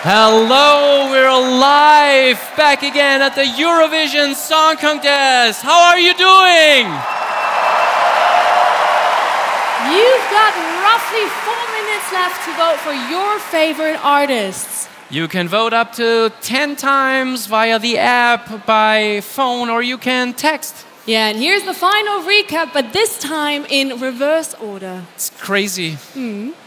Hello, we're live back again at the Eurovision Song Contest. How are you doing? You've got roughly 4 minutes left to vote for your favorite artists. You can vote up to 10 times via the app, by phone, or you can text. Yeah, and here's the final recap, but this time in reverse order. It's crazy.